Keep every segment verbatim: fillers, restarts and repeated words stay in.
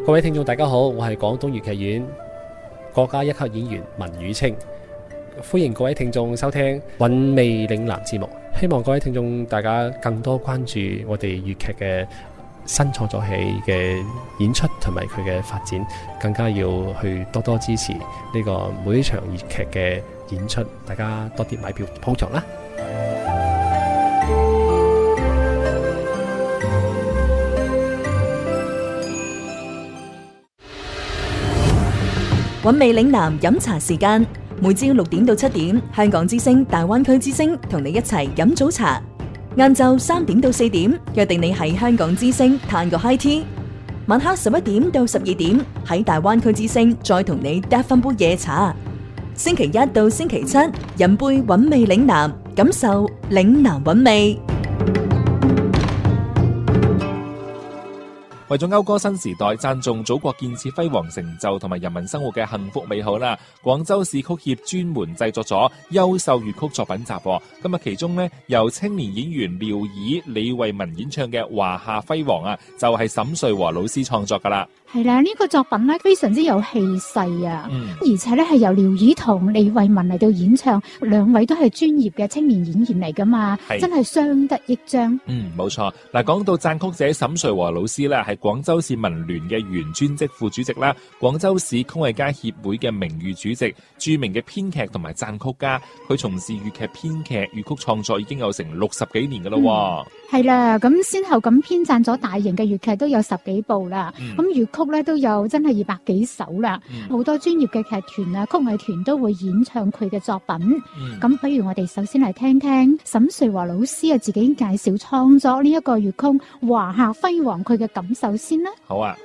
各位聽眾大家好，我係廣東粵劇院國家一級演員文宇清，歡迎各位聽眾收聽韻味嶺南節目。希望各位聽眾大家更多關注我哋粵劇嘅新創作戲嘅演出同埋佢嘅發展，更加要去多多支持呢個每一場粵劇嘅演出，大家多啲買票捧場啦。 韻味嶺南飲茶時間，每朝六點到七點，香港之聲、大灣區之聲同你一齊飲早茶。晏晝三點到四點，約定你喺香港之聲嘆個 high tea。晚黑十一點到十二點，喺大灣區之聲再同你嗒翻杯夜茶。星期一到星期七，飲杯韻味嶺南，感受嶺南韻味。 為咗謳歌新時代，讚頌祖國建設輝煌成就同埋人民生活嘅幸福美好啦，廣州市曲協專門製作咗優秀粵曲作品集。今日其中呢，由青年演員廖以、李慧文演唱嘅《華夏輝煌》啊，就係沈瑞和老師創作噶啦。 係啦，呢、這個作品咧非常之有氣勢啊， 嗯、 而且咧係由廖以同李慧文嚟到演唱，兩位都係專業嘅青年演員嚟噶嘛，真係相得益彰。 嗯，冇錯。嗱，講到讚曲者沈瑞和老師咧，係廣州市文聯嘅原專職副主席啦，廣州市曲藝家協會嘅名譽主席，著名嘅編劇同埋讚曲家。佢從事粵劇編劇、粵曲創作已經有成六十幾年噶啦。 係啦，咁先後咁編撰咗大型嘅粵劇都有十幾部啦，咁粵、嗯、曲咧都有真係二百幾首啦，好、嗯、多專業嘅劇團啊、曲藝團都會演唱佢嘅作品。咁、嗯、不如我哋首先嚟聽聽沈瑞華老師啊自己介紹創作呢一個粵曲《華夏輝煌》佢嘅感受先啦。 好啊，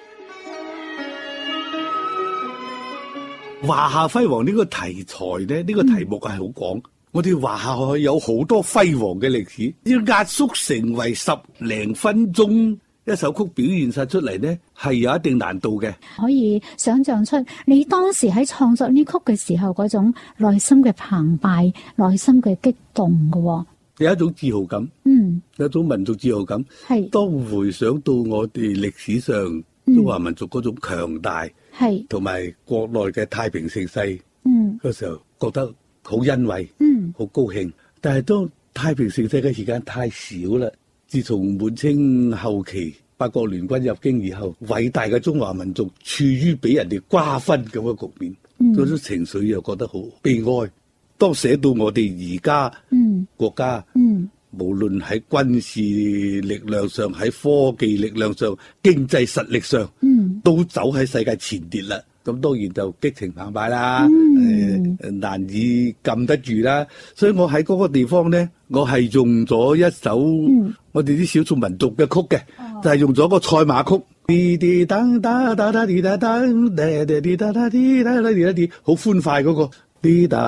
《華夏輝煌》呢個題材咧，呢、這個題目係好廣。嗯我哋華夏可以有好多輝煌嘅歷史，要壓縮成為十零分鐘一首曲表現晒出嚟呢，係有一定難度嘅。 可以想象出你當時喺創作呢曲嘅時候嗰種內心嘅澎湃、內心嘅激動嘅， 有一種自豪感， 嗯， 有一種民族自豪感。係當回想到我哋歷史上中華民族嗰種強大，係同埋國內嘅太平盛世，嗯，嗰時候覺得好欣慰，嗯，好高興。但係當太平盛世嘅時間太少啦。自從滿清後期八國聯軍入京以後，偉大嘅中華民族處於俾人哋瓜分咁嘅局面，嗰種、嗯、情緒又覺得好悲哀。當寫到我哋而家國家，嗯嗯、無論喺軍事力量上、喺科技力量上、經濟實力上，嗯、都走喺世界前列啦。咁當然就激情澎湃啦，嗯呃，難以禁得住啦。所以我喺嗰個地方咧，我係用咗一首我哋啲少數民族嘅曲嘅，嗯、就係用咗個賽馬曲，滴滴當當當當滴答當，滴滴滴答答滴答答滴答滴，好歡快嗰個。滴答